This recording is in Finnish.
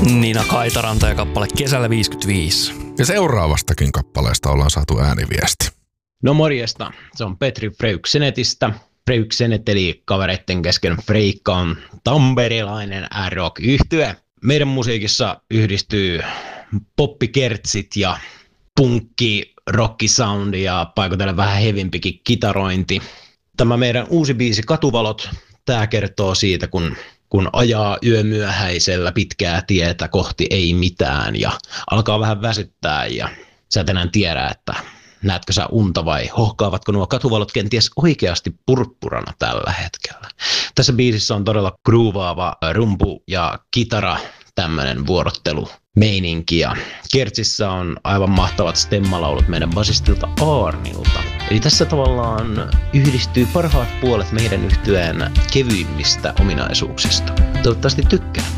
Nina Kaitaranta ja kappale Kesällä 55. Ja seuraavastakin kappaleesta ollaan saatu ääniviesti. No morjesta, se on Petri Freyksenetistä. Freyksenet eli kavereitten kesken Freikka on tamperilainen rock-yhtye. Meidän musiikissa yhdistyy poppikertsit ja punkki, rockisoundi ja paikotellen vähän hevimpikin kitarointi. Tämä meidän uusi biisi Katuvalot, tämä kertoo siitä, kun ajaa yömyöhäisellä pitkää tietä kohti ei mitään ja alkaa vähän väsyttää ja sä et enää tiedä, että näetkö sä unta vai hohkaavatko nuo katuvalot kenties oikeasti purppurana tällä hetkellä. Tässä biisissä on todella groovaava rumpu ja kitara, tämmönen vuorottelumeininki ja kertsissä on aivan mahtavat stemmalaulut meidän basistilta Arnilta. Eli tässä tavallaan yhdistyy parhaat puolet meidän yhtyeen kevyimmistä ominaisuuksista. Toivottavasti tykkää.